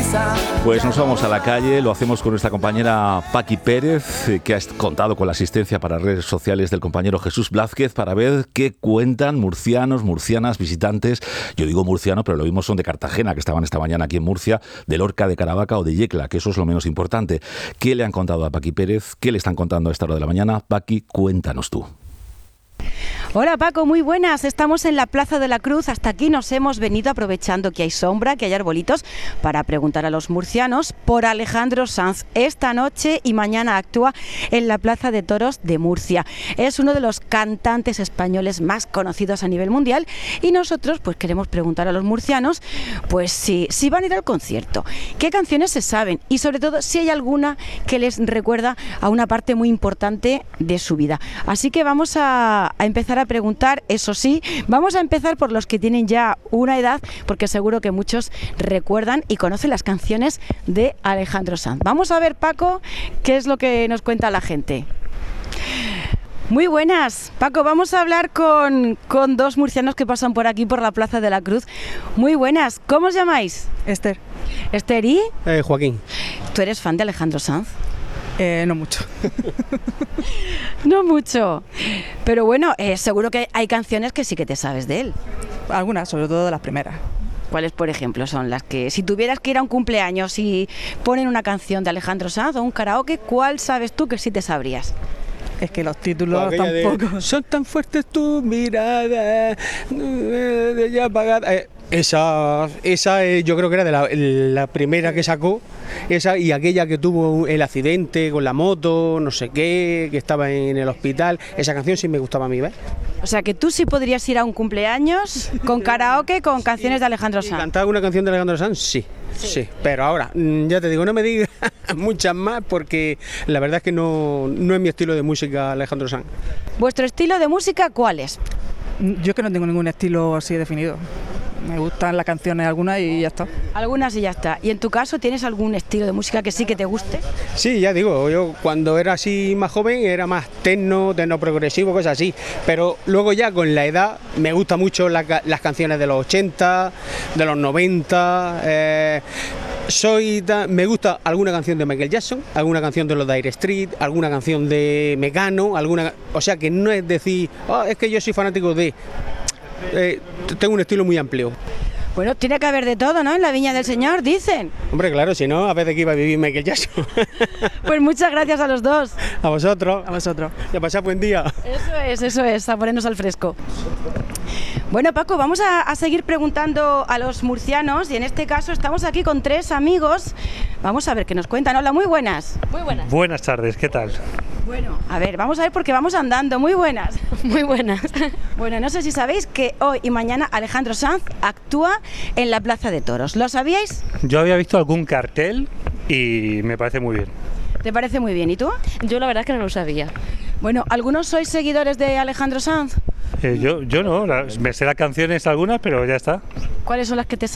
Pues nos vamos a la calle, lo hacemos con nuestra compañera Paqui Pérez, que ha contado con la asistencia para redes sociales del compañero Jesús Blázquez para ver qué cuentan murcianos, murcianas, visitantes. Yo digo murciano, pero lo mismo son de Cartagena, que estaban esta mañana aquí en Murcia, de Lorca, de Caravaca o de Yecla, que eso es lo menos importante. ¿Qué le han contado a Paqui Pérez? ¿Qué le están contando a esta hora de la mañana? Paqui, cuéntanos tú. Hola Paco, muy buenas. Estamos en la Plaza de la Cruz. Hasta aquí nos hemos venido aprovechando que hay sombra, que hay arbolitos, para preguntar a los murcianos por Alejandro Sanz. Esta noche y mañana actúa en la Plaza de Toros de Murcia. Es uno de los cantantes españoles más conocidos a nivel mundial y nosotros pues queremos preguntar a los murcianos pues si van a ir al concierto, qué canciones se saben y sobre todo si hay alguna que les recuerda a una parte muy importante de su vida. Así que vamos a empezar a preguntar, eso sí, vamos a empezar por los que tienen ya una edad, porque seguro que muchos recuerdan y conocen las canciones de Alejandro Sanz. Vamos a ver, Paco, qué es lo que nos cuenta la gente. Muy buenas, Paco, vamos a hablar con dos murcianos que pasan por aquí, por la Plaza de la Cruz. Muy buenas, ¿cómo os llamáis? Esther. Esther, ¿y? Joaquín. ¿Tú eres fan de Alejandro Sanz? No mucho. No mucho, pero bueno, seguro que hay canciones que sí que te sabes de él. Algunas, sobre todo las primeras. ¿Cuáles, por ejemplo, son las que, si tuvieras que ir a un cumpleaños y ponen una canción de Alejandro Sanz o un karaoke, cuál sabes tú que sí te sabrías? Es que los títulos tampoco... Son tan fuertes tus miradas, ya apagada... Esa yo creo que era de la primera que sacó, esa y aquella que tuvo el accidente con la moto, no sé qué, que estaba en el hospital. Esa canción sí me gustaba a mí, ¿ves? O sea que tú sí podrías ir a un cumpleaños con karaoke, con canciones de Alejandro Sanz. ¿Cantar alguna canción de Alejandro Sanz? Sí, pero ahora, ya te digo, no me digas muchas más porque la verdad es que no es mi estilo de música Alejandro Sanz. ¿Vuestro estilo de música cuál es? Yo es que no tengo ningún estilo así definido. Me gustan las canciones algunas y ya está. Algunas y ya está. ¿Y en tu caso tienes algún estilo de música que sí que te guste? Sí, ya digo, yo cuando era así más joven era más techno progresivo, cosas así. Pero luego ya con la edad me gustan mucho las canciones de los 80, de los 90. Me gusta alguna canción de Michael Jackson, alguna canción de los Dire Straits, alguna canción de Mecano, o sea que no es decir, es que yo soy fanático de... tengo un estilo muy amplio. Bueno, tiene que haber de todo, ¿no? En la Viña del Señor, dicen. Hombre, claro, si no, a veces que iba a vivir Michael Jackson. Pues muchas gracias a los dos. A vosotros. A vosotros. Ya pasad buen día. Eso es, a ponernos al fresco. Bueno, Paco, vamos a seguir preguntando a los murcianos y en este caso estamos aquí con tres amigos. Vamos a ver qué nos cuentan. Hola, muy buenas. Muy buenas. Buenas tardes, ¿qué tal? Bueno, a ver, vamos a ver porque vamos andando. Muy buenas. Muy buenas. Bueno, no sé si sabéis que hoy y mañana Alejandro Sanz actúa en la Plaza de Toros. ¿Lo sabíais? Yo había visto algún cartel y me parece muy bien. ¿Te parece muy bien? ¿Y tú? Yo la verdad es que no lo sabía. Bueno, ¿algunos sois seguidores de Alejandro Sanz? Yo no, me sé las canciones algunas, pero ya está. ¿Cuáles son las que te